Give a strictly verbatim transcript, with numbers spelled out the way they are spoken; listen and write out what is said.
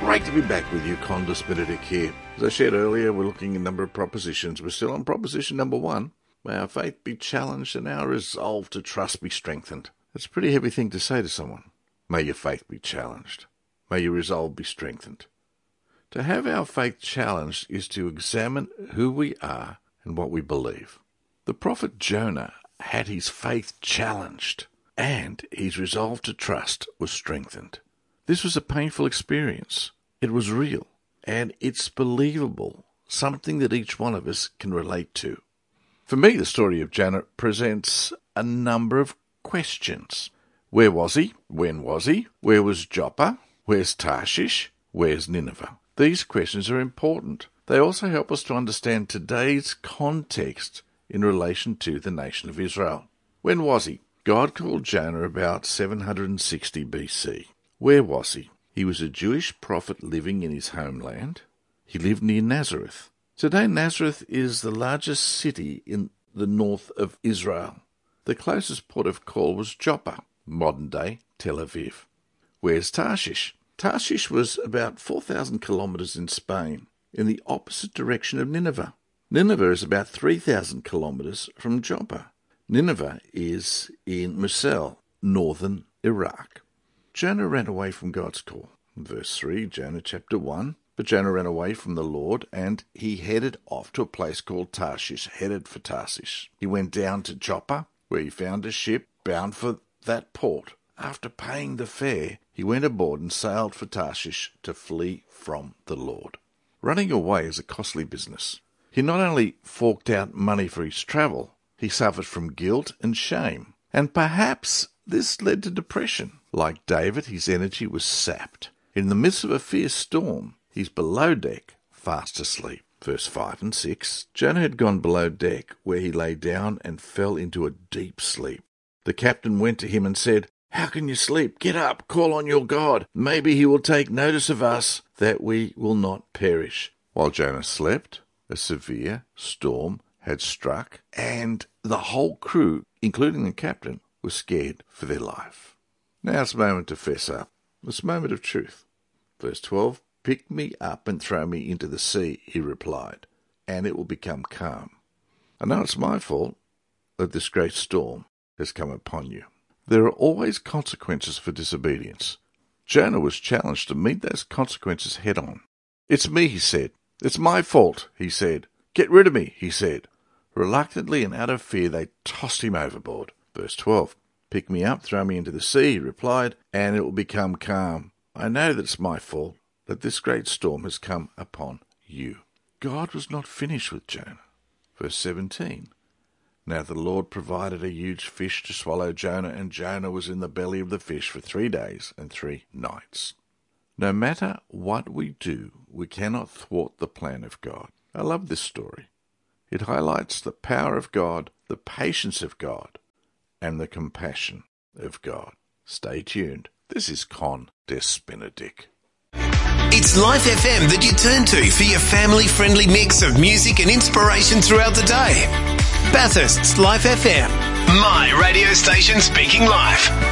Great to be back with you, Condus Benedict here. As I shared earlier, we're looking at a number of propositions. We're still on proposition number one. May our faith be challenged and our resolve to trust be strengthened. That's a pretty heavy thing to say to someone. May your faith be challenged. May your resolve be strengthened. To have our faith challenged is to examine who we are and what we believe. The prophet Jonah had his faith challenged, and his resolve to trust was strengthened. This was a painful experience. It was real, and it's believable, something that each one of us can relate to. For me, the story of Jonah presents a number of questions. Where was he? When was he? Where was Joppa? Where's Tarshish? Where's Nineveh? These questions are important. They also help us to understand today's context in relation to the nation of Israel. When was he? God called Jonah about seven hundred sixty B C. Where was he? He was a Jewish prophet living in his homeland. He lived near Nazareth. Today, Nazareth is the largest city in the north of Israel. The closest port of call was Joppa, modern-day Tel Aviv. Where's Tarshish? Tarshish was about four thousand kilometres in Spain, in the opposite direction of Nineveh. Nineveh is about three thousand kilometres from Joppa. Nineveh is in Mosul, northern Iraq. Jonah ran away from God's call. Verse three, Jonah chapter one. But Jonah ran away from the Lord, and he headed off to a place called Tarshish, headed for Tarshish. He went down to Joppa, where he found a ship bound for that port. After paying the fare, he went aboard and sailed for Tarshish to flee from the Lord. Running away is a costly business. He not only forked out money for his travel, he suffered from guilt and shame, and perhaps this led to depression. Like David, his energy was sapped. In the midst of a fierce storm, he's below deck, fast asleep. Verse five and six, Jonah had gone below deck, where he lay down and fell into a deep sleep. The captain went to him and said, "How can you sleep? Get up, call on your God. Maybe he will take notice of us, that we will not perish." While Jonah slept, a severe storm had struck, and the whole crew, including the captain, was scared for their life. Now it's a moment to fess up. It's a moment of truth. Verse twelve, "Pick me up and throw me into the sea," he replied, "and it will become calm. I know it's my fault that this great storm has come upon you." There are always consequences for disobedience. Jonah was challenged to meet those consequences head on. "It's me," he said. "It's my fault," he said. "Get rid of me," he said. Reluctantly and out of fear, they tossed him overboard. Verse twelve, "Pick me up, throw me into the sea," he replied, "and it will become calm. I know that it's my fault that this great storm has come upon you." God was not finished with Jonah. Verse seventeen, "Now the Lord provided a huge fish to swallow Jonah, and Jonah was in the belly of the fish for three days and three nights." No matter what we do, we cannot thwart the plan of God. I love this story. It highlights the power of God, the patience of God, and the compassion of God. Stay tuned. This is Condus Benedict. It's Life F M that you turn to for your family-friendly mix of music and inspiration throughout the day. Bathurst's Life F M. My radio station speaking life.